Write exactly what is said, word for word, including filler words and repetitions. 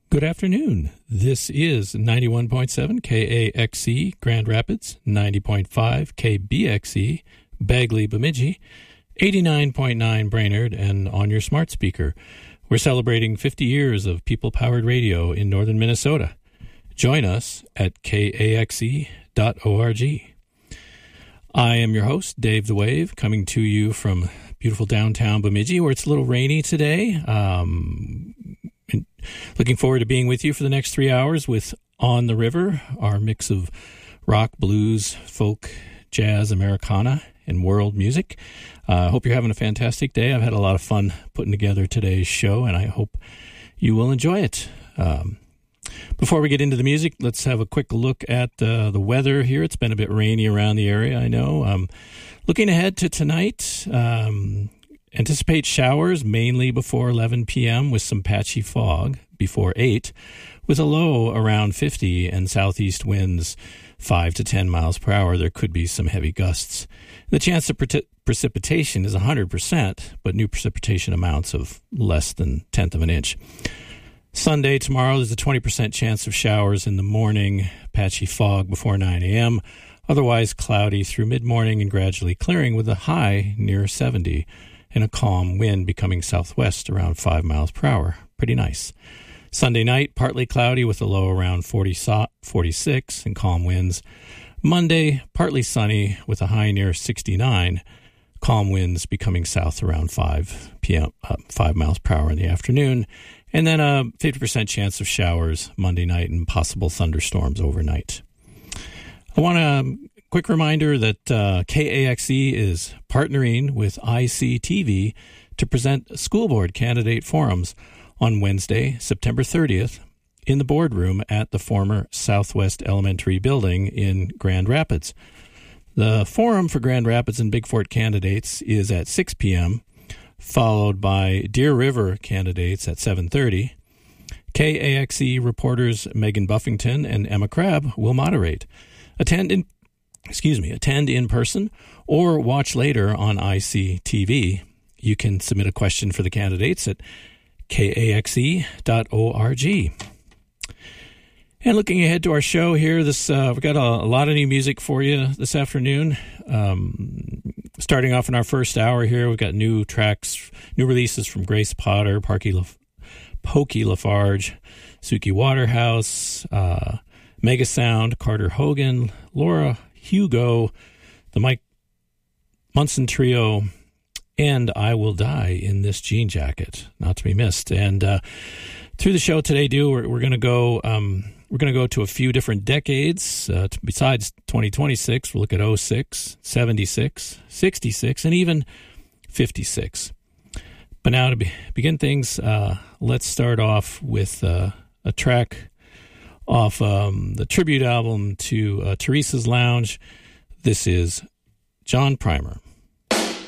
Good afternoon. This is ninety-one point seven K A X E Grand Rapids, ninety point five K B X E Bagley Bemidji, eighty-nine point nine Brainerd, and on your smart speaker. We're celebrating fifty years of people-powered radio in northern Minnesota. Join us at K A X E dot org. I am your host, Dave the Wave, coming to you from beautiful downtown Bemidji, where it's a little rainy today. Um... Looking forward to being with you for the next three hours with On the River, our mix of rock, blues, folk, jazz, Americana, and world music. I uh, hope you're having a fantastic day. I've had a lot of fun putting together today's show, and I hope you will enjoy it. Um, before we get into the music, let's have a quick look at uh, the weather here. It's been a bit rainy around the area, I know. Um, looking ahead to tonight... Um, Anticipate showers mainly before eleven p.m. with some patchy fog before eight, with a low around fifty and southeast winds five to ten miles per hour. There could be some heavy gusts. The chance of pre- precipitation is one hundred percent, but new precipitation amounts of less than tenth of an inch. Sunday, tomorrow, there's a twenty percent chance of showers in the morning, patchy fog before nine a.m., otherwise cloudy through mid-morning and gradually clearing with a high near seventy. And a calm wind becoming southwest around five miles per hour. Pretty nice. Sunday night, partly cloudy with a low around forty, forty-six and calm winds. Monday, partly sunny with a high near sixty-nine. Calm winds becoming south around five p.m., uh, five miles per hour in the afternoon. And then a fifty percent chance of showers Monday night and possible thunderstorms overnight. I want to... Quick reminder that uh, K A X E is partnering with I C T V to present school board candidate forums on Wednesday, September thirtieth, in the boardroom at the former Southwest Elementary Building in Grand Rapids. The forum for Grand Rapids and Big Fort candidates is at six p.m., followed by Deer River candidates at seven thirty. K A X E reporters Megan Buffington and Emma Crabb will moderate. Attend in Excuse me, attend in person or watch later on I C T V. You can submit a question for the candidates at K A X E dot org. And looking ahead to our show here, this uh, we've got a, a lot of new music for you this afternoon. Um, starting off in our first hour here, we've got new tracks, new releases from Grace Potter, Parky Laf- Pokey Lafarge, Suki Waterhouse, uh, Mega Sound, Carter Hogan, Laura Hugo, the Mike Munson Trio, and I Will Die in This Jean Jacket, not to be missed. And uh, through the show today, do we're, we're going to go um, we're going to go to a few different decades. Uh, besides twenty twenty-six, we'll look at oh six, seventy-six, sixty-six, and even fifty-six. But now to be, begin things, uh, let's start off with uh, a track off um, the tribute album to uh, Teresa's Lounge. This is John Primer.